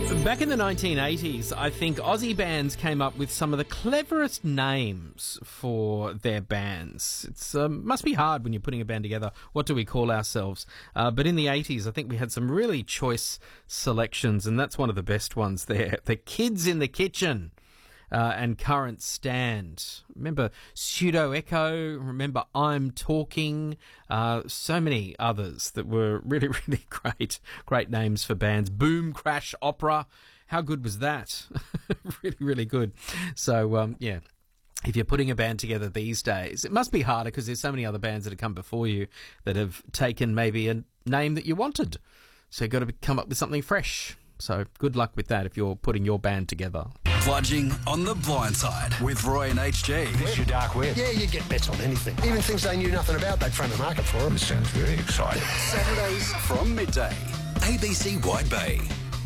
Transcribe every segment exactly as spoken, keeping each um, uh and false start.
Back in the nineteen eighties, I think Aussie bands came up with some of the cleverest names for their bands. It um, must be hard when you're putting a band together. What do we call ourselves? Uh, but in the eighties, I think we had some really choice selections, and that's one of the best ones there. The Kids in the Kitchen. Uh, and Current Stand. Remember Pseudo Echo, remember I'm Talking, uh, so many others that were really, really great, great names for bands. Boom Crash Opera, how good was that? Really, really good. So, um, yeah. If you're putting a band together these days, it must be harder because there's so many other bands that have come before you that have taken maybe a name that you wanted. So you've got to come up with something fresh. So good luck with that if you're putting your band together. Bludging on the Blind Side with Roy and H G. This is your dark web. Yeah, you get bets on anything. Even things they knew nothing about, they'd front the market for them. This sounds very exciting. Saturdays from midday. A B C Wide Bay.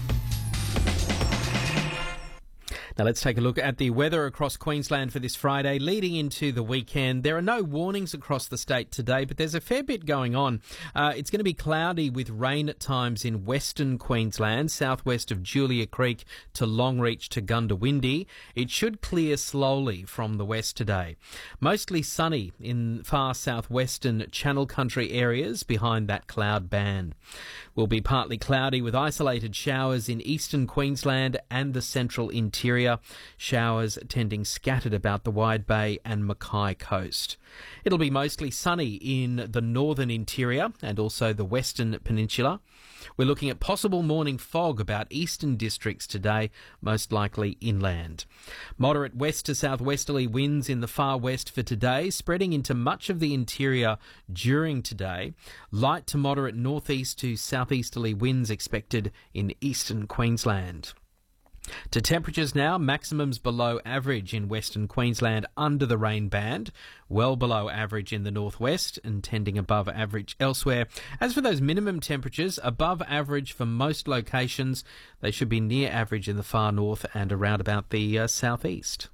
Now let's take a look at the weather across Queensland for this Friday leading into the weekend. There are no warnings across the state today, but there's a fair bit going on. Uh, it's going to be cloudy with rain at times in western Queensland, southwest of Julia Creek to Longreach to Gundawindi. It should clear slowly from the west today. Mostly sunny in far southwestern Channel Country areas behind that cloud band. Will be partly cloudy with isolated showers in eastern Queensland and the central interior. Showers tending scattered about the Wide Bay and Mackay coast. It'll be mostly sunny in the northern interior and also the western peninsula. We're looking at possible morning fog about eastern districts today, most likely inland. Moderate west to southwesterly winds in the far west for today, spreading into much of the interior during today. Light to moderate northeast to southeasterly winds expected in eastern Queensland. To temperatures now, maximums below average in Western Queensland under the rain band, well below average in the northwest and tending above average elsewhere. As for those minimum temperatures, above average for most locations, they should be near average in the far north and around about the uh, southeast.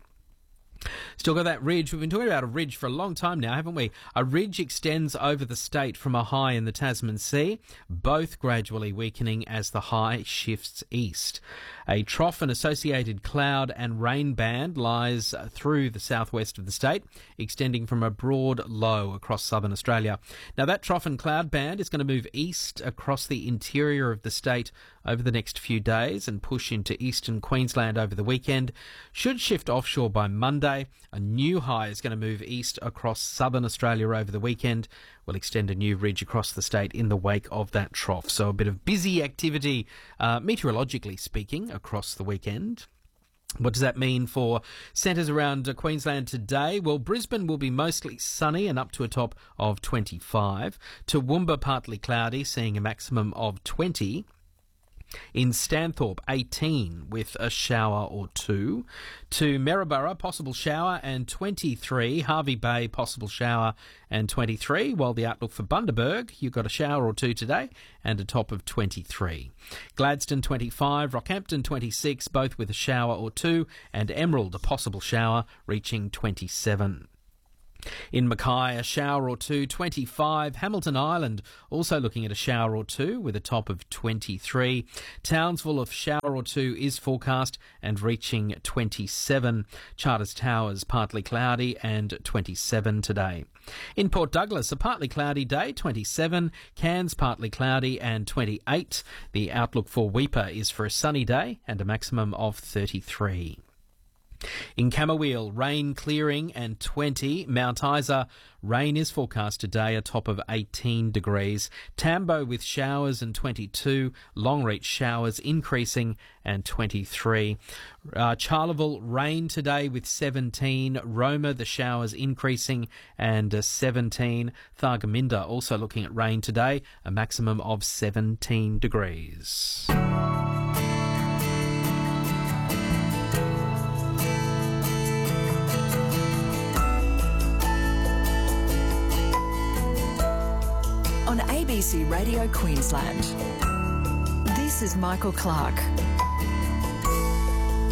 Still got that ridge. We've been talking about a ridge for a long time now, haven't we? A ridge extends over the state from a high in the Tasman Sea, both gradually weakening as the high shifts east. A trough and associated cloud and rain band lies through the southwest of the state, extending from a broad low across southern Australia. Now that trough and cloud band is going to move east across the interior of the state over the next few days and push into eastern Queensland over the weekend. Should shift offshore by Monday. A new high is going to move east across southern Australia over the weekend. We'll extend a new ridge across the state in the wake of that trough. So a bit of busy activity, uh, meteorologically speaking, across the weekend. What does that mean for centres around uh, Queensland today? Well, Brisbane will be mostly sunny and up to a top of twenty-five. Toowoomba partly cloudy, seeing a maximum of twenty. In Stanthorpe, eighteen with a shower or two. To Maryborough, possible shower and twenty-three. Hervey Bay, possible shower and twenty-three. While the outlook for Bundaberg, you've got a shower or two today and a top of twenty-three. Gladstone, twenty-five. Rockhampton, twenty-six, both with a shower or two. And Emerald, a possible shower, reaching twenty-seven. In Mackay, a shower or two, twenty-five. Hamilton Island, also looking at a shower or two with a top of twenty-three. Townsville, a shower or two is forecast and reaching twenty-seven. Charters Towers, partly cloudy and twenty-seven today. In Port Douglas, a partly cloudy day, twenty-seven. Cairns, partly cloudy and twenty-eight. The outlook for Weipa is for a sunny day and a maximum of thirty-three. In Camberwell, rain clearing and twenty. Mount Isa, rain is forecast today, a top of eighteen degrees. Tambo with showers and twenty-two. Longreach showers increasing and twenty-three. Uh, Charleville, rain today with seventeen. Roma, the showers increasing and uh, seventeen. Thargomindah also looking at rain today, a maximum of seventeen degrees. On A B C Radio Queensland. This is Michael Clark.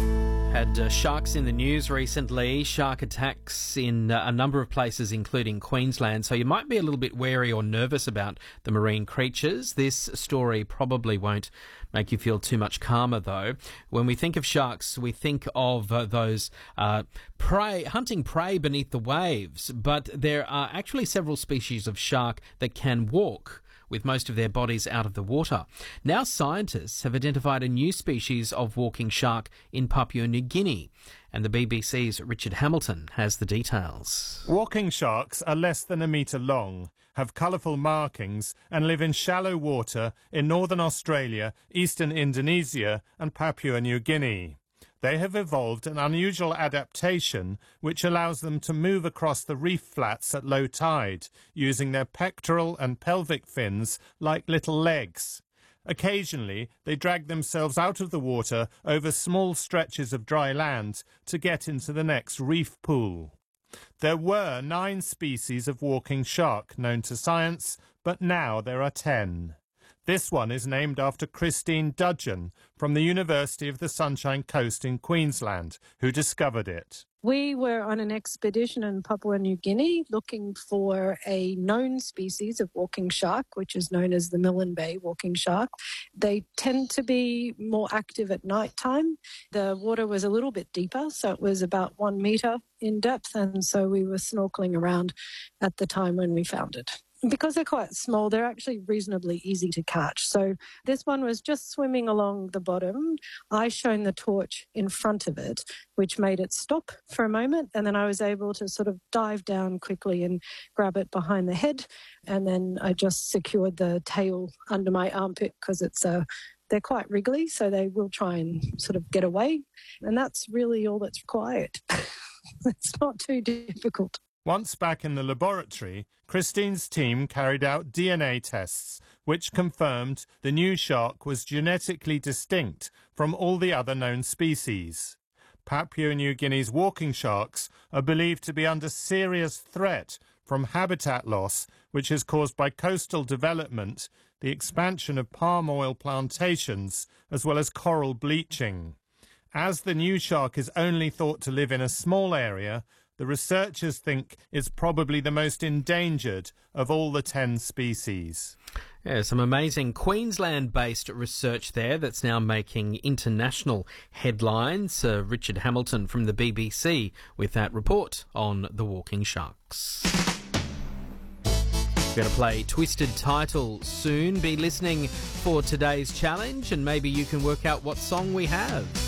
Had uh, sharks in the news recently, shark attacks in uh, a number of places, including Queensland, so you might be a little bit wary or nervous about the marine creatures. This story probably won't make you feel too much calmer, though. When we think of sharks, we think of uh, those uh, prey, hunting prey beneath the waves, but there are actually several species of shark that can walk with most of their bodies out of the water. Now scientists have identified a new species of walking shark in Papua New Guinea, and the B B C's Richard Hamilton has the details. Walking sharks are less than a metre long, have colourful markings and live in shallow water in northern Australia, eastern Indonesia and Papua New Guinea. They have evolved an unusual adaptation which allows them to move across the reef flats at low tide, using their pectoral and pelvic fins like little legs. Occasionally, they drag themselves out of the water over small stretches of dry land to get into the next reef pool. There were nine species of walking shark known to science, but now there are ten. This one is named after Christine Dudgeon from the University of the Sunshine Coast in Queensland, who discovered it. We were on an expedition in Papua New Guinea looking for a known species of walking shark, which is known as the Milne Bay walking shark. They tend to be more active at night time. The water was a little bit deeper, so it was about one metre in depth, and so we were snorkeling around at the time when we found it. Because they're quite small, they're actually reasonably easy to catch. So this one was just swimming along the bottom. I shone the torch in front of it, which made it stop for a moment. And then I was able to sort of dive down quickly and grab it behind the head. And then I just secured the tail under my armpit because it's a, they're quite wriggly, so they will try and sort of get away. And that's really all that's required. It's not too difficult. Once back in the laboratory, Christine's team carried out D N A tests, which confirmed the new shark was genetically distinct from all the other known species. Papua New Guinea's walking sharks are believed to be under serious threat from habitat loss, which is caused by coastal development, the expansion of palm oil plantations, as well as coral bleaching. As the new shark is only thought to live in a small area, the researchers think it's probably the most endangered of all the ten species. Yeah, some amazing Queensland-based research there that's now making international headlines. Uh, Richard Hamilton from the B B C with that report on the walking sharks. We're going to play Twisted Title soon. Be listening for today's challenge and maybe you can work out what song we have.